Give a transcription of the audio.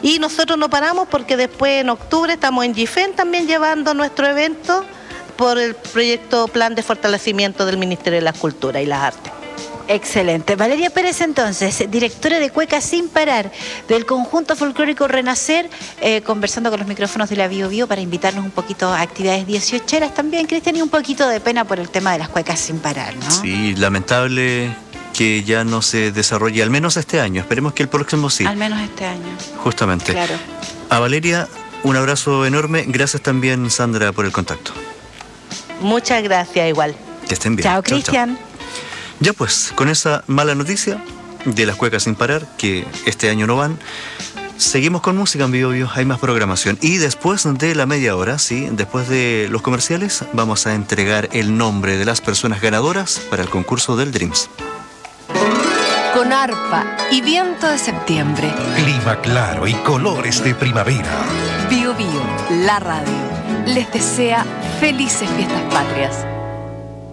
Y nosotros no paramos porque después en octubre estamos en GIFEN también llevando nuestro evento por el proyecto Plan de Fortalecimiento del Ministerio de la Cultura y las Artes. Excelente. Valeria Pérez, entonces, directora de Cuecas Sin Parar, del conjunto folclórico Renacer, conversando con los micrófonos de la Bio Bio para invitarnos un poquito a actividades 18eras también, Cristian, y un poquito de pena por el tema de las Cuecas Sin Parar, ¿no? Sí, lamentable que ya no se desarrolle, al menos este año. Esperemos que el próximo sí. Al menos este año. Justamente. Claro. A Valeria, un abrazo enorme. Gracias también, Sandra, por el contacto. Muchas gracias, igual. Que estén bien. Chao, Cristian. Ya pues, con esa mala noticia de las Cuecas Sin Parar, que este año no van, seguimos con música en Bio Bio, hay más programación. Y después de la media hora, sí, después de los comerciales, vamos a entregar el nombre de las personas ganadoras para el concurso del Dreams. Con arpa y viento de septiembre. Clima claro y colores de primavera. Bio Bio, la radio, les desea felices fiestas patrias.